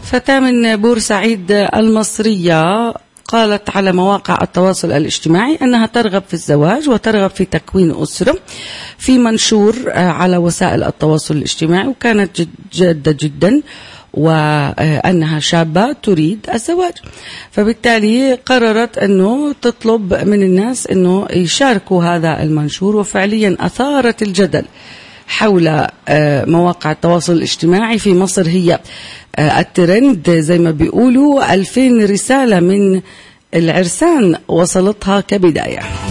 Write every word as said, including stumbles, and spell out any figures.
فتاة من بورسعيد المصرية قالت على مواقع التواصل الاجتماعي أنها ترغب في الزواج وترغب في تكوين أسرة في منشور على وسائل التواصل الاجتماعي، وكانت جادة جدا وأنها شابة تريد الزواج، فبالتالي قررت أنه تطلب من الناس أنه يشاركوا هذا المنشور، وفعليا أثارت الجدل حول مواقع التواصل الاجتماعي في مصر. هي الترند زي ما بيقولوا، ألفين رسالة من العرسان وصلتها كبداية.